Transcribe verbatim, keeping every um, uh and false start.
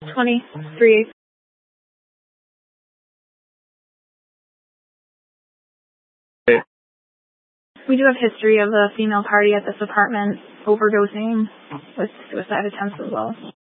twenty-three. We do have history of a female party at this apartment overdosing with suicide attempts as well.